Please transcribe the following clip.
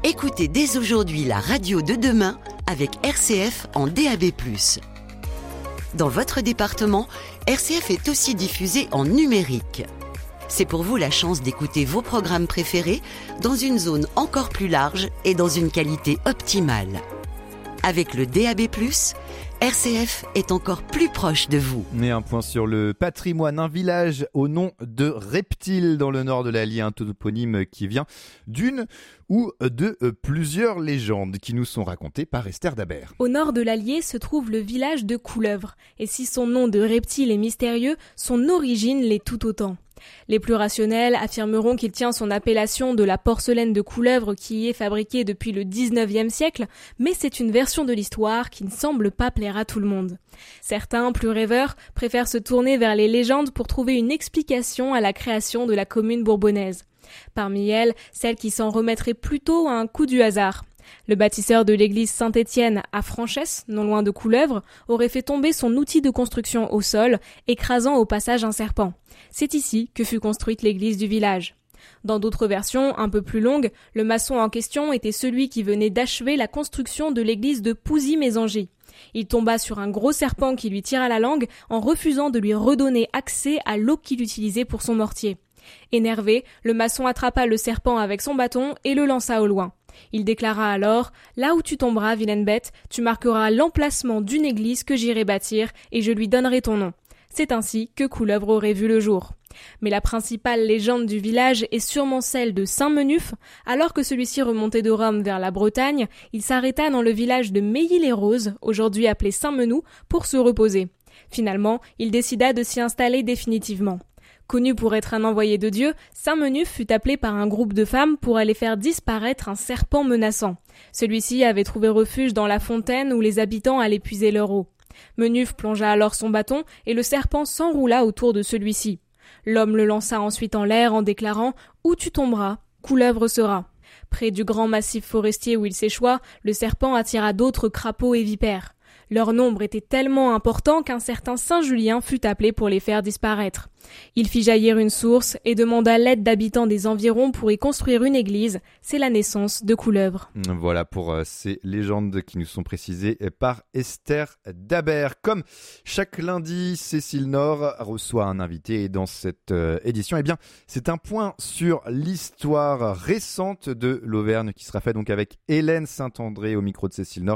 Écoutez dès aujourd'hui la radio de demain avec RCF en DAB+. Dans votre département, RCF est aussi diffusé en numérique. C'est pour vous la chance d'écouter vos programmes préférés dans une zone encore plus large et dans une qualité optimale. Avec le DAB+, RCF est encore plus proche de vous. Mais un point sur le patrimoine, un village au nom de Reptile dans le nord de l'Allier, un toponyme qui vient d'une ou de plusieurs légendes qui nous sont racontées par Esther Dabert. Au nord de l'Allier se trouve le village de Couleuvre, et si son nom de Reptile est mystérieux, son origine l'est tout autant. Les plus rationnels affirmeront qu'il tient son appellation de la porcelaine de Couleuvre qui y est fabriquée depuis le 19e siècle, mais c'est une version de l'histoire qui ne semble pas plaire à tout le monde. Certains, plus rêveurs, préfèrent se tourner vers les légendes pour trouver une explication à la création de la commune bourbonnaise. Parmi elles, celle qui s'en remettrait plutôt à un coup du hasard. Le bâtisseur de l'église Saint-Étienne à Franchesse, non loin de Couleuvre, aurait fait tomber son outil de construction au sol, écrasant au passage un serpent. C'est ici que fut construite l'église du village. Dans d'autres versions, un peu plus longues, le maçon en question était celui qui venait d'achever la construction de l'église de Pouzy-Mésangy. Il tomba sur un gros serpent qui lui tira la langue en refusant de lui redonner accès à l'eau qu'il utilisait pour son mortier. Énervé, le maçon attrapa le serpent avec son bâton et le lança au loin. Il déclara alors « Là où tu tomberas, vilaine bête, tu marqueras l'emplacement d'une église que j'irai bâtir et je lui donnerai ton nom. » C'est ainsi que Couleuvre aurait vu le jour. Mais la principale légende du village est sûrement celle de Saint-Menuf. Alors que celui-ci remontait de Rome vers la Bretagne, il s'arrêta dans le village de Meilly-les-Roses, aujourd'hui appelé Saint-Menou, pour se reposer. Finalement, il décida de s'y installer définitivement. Connu pour être un envoyé de Dieu, Saint-Menuf fut appelé par un groupe de femmes pour aller faire disparaître un serpent menaçant. Celui-ci avait trouvé refuge dans la fontaine où les habitants allaient puiser leur eau. Menuf plongea alors son bâton et le serpent s'enroula autour de celui-ci. L'homme le lança ensuite en l'air en déclarant « Où tu tomberas, Couleuvre sera ». Près du grand massif forestier où il s'échoua, le serpent attira d'autres crapauds et vipères. Leur nombre était tellement important qu'un certain Saint-Julien fut appelé pour les faire disparaître. Il fit jaillir une source et demanda l'aide d'habitants des environs pour y construire une église. C'est la naissance de Couleuvre. Voilà pour ces légendes qui nous sont précisées par Esther Dabert. Comme chaque lundi, Cécile Nord reçoit un invité et dans cette édition, c'est un point sur l'histoire récente de l'Auvergne qui sera fait donc avec Hélène Saint-André au micro de Cécile Nord.